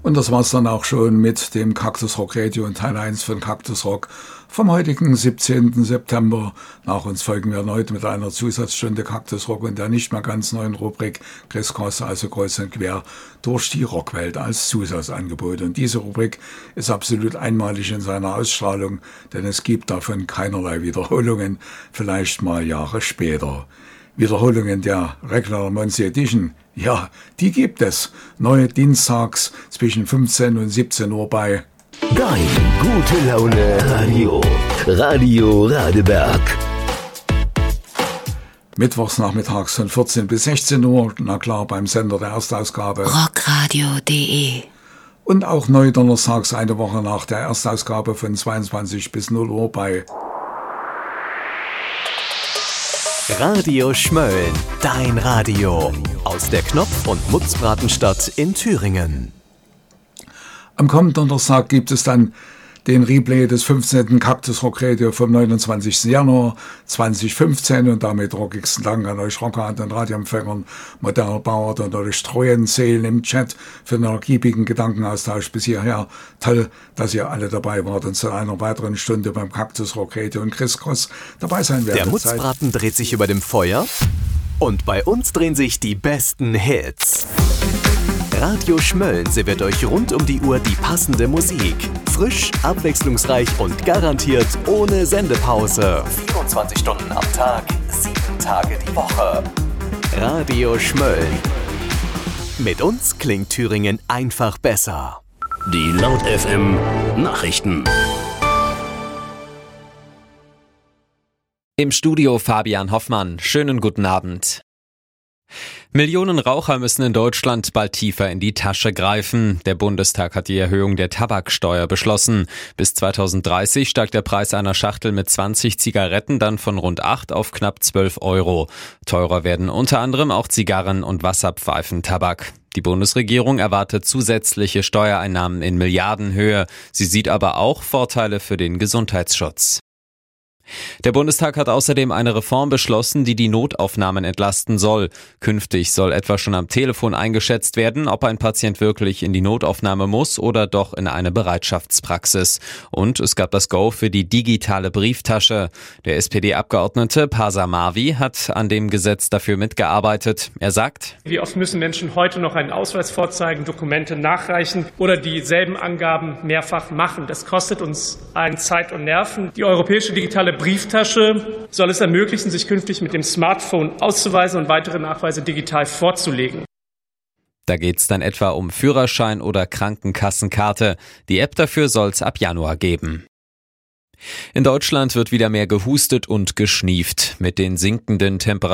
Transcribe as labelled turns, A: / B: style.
A: Und das war's dann auch schon mit dem Kaktus Rock Radio und Teil 1 von Kaktus Rock vom heutigen 17. September. Nach uns folgen wir erneut mit einer Zusatzstunde Kaktus Rock und der nicht mehr ganz neuen Rubrik Chris Cross, also kreuz und quer durch die Rockwelt als Zusatzangebot. Und diese Rubrik ist absolut einmalig in seiner Ausstrahlung, denn es gibt davon keinerlei Wiederholungen, vielleicht mal Jahre später. Wiederholungen der Regular Monthly Edition, ja, die gibt es. Neue dienstags zwischen 15 und 17 Uhr bei
B: Dein gute Laune Radio. Radio Radeberg.
A: Mittwochs nachmittags von 14 bis 16 Uhr, na klar, beim Sender der Erstausgabe
C: rockradio.de.
A: Und auch neu donnerstags eine Woche nach der Erstausgabe von 22 bis 0 Uhr bei
B: Radio Schmölln, dein Radio. Aus der Knopf- und Mutzbratenstadt in Thüringen.
A: Am kommenden Donnerstag gibt es dann den Replay des 15. Kaktus Rock Radio vom 29. Januar 2015 und damit rockigsten Dank an euch Rocker und den Radioempfängern, moderner Bauer und euch treuen Seelen im Chat für einen ergiebigen Gedankenaustausch bis hierher. Toll, dass ihr alle dabei wart und zu einer weiteren Stunde beim Kaktus Rock Radio und Chris Cross dabei sein werdet.
B: Der Mutzbraten dreht sich über dem Feuer und bei uns drehen sich die besten Hits. Radio Schmölln serviert euch rund um die Uhr die passende Musik. Frisch, abwechslungsreich und garantiert ohne Sendepause. 24 Stunden am Tag, 7 Tage die Woche. Radio Schmölln. Mit uns klingt Thüringen einfach besser. Die Laut FM Nachrichten.
D: Im Studio Fabian Hoffmann. Schönen guten Abend. Millionen Raucher müssen in Deutschland bald tiefer in die Tasche greifen. Der Bundestag hat die Erhöhung der Tabaksteuer beschlossen. Bis 2030 steigt der Preis einer Schachtel mit 20 Zigaretten dann von rund 8 auf knapp 12 Euro. Teurer werden unter anderem auch Zigarren und Wasserpfeifentabak. Die Bundesregierung erwartet zusätzliche Steuereinnahmen in Milliardenhöhe. Sie sieht aber auch Vorteile für den Gesundheitsschutz. Der Bundestag hat außerdem eine Reform beschlossen, die die Notaufnahmen entlasten soll. Künftig soll etwa schon am Telefon eingeschätzt werden, ob ein Patient wirklich in die Notaufnahme muss oder doch in eine Bereitschaftspraxis. Und es gab das Go für die digitale Brieftasche. Der SPD-Abgeordnete Pasa Marvi hat an dem Gesetz dafür mitgearbeitet. Er sagt:
E: Wie oft müssen Menschen heute noch einen Ausweis vorzeigen, Dokumente nachreichen oder dieselben Angaben mehrfach machen? Das kostet uns Zeit und Nerven. Die europäische digitale Brieftasche soll es ermöglichen, sich künftig mit dem Smartphone auszuweisen und weitere Nachweise digital vorzulegen.
D: Da geht's dann etwa um Führerschein oder Krankenkassenkarte. Die App dafür soll's ab Januar geben. In Deutschland wird wieder mehr gehustet und geschnieft. Mit den sinkenden Temperaturen